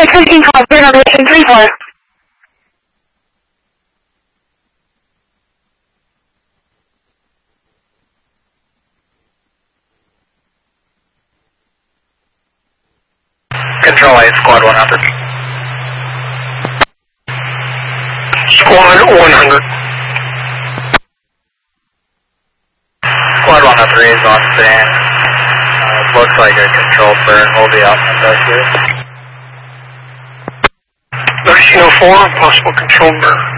Flight 13 call, cleared on mission 34. Control 8, Squad 100. Squad 100. Squad 103 is on stand. Looks like a controlled burn. We'll be out and investigating. 1304, possible controlled burn.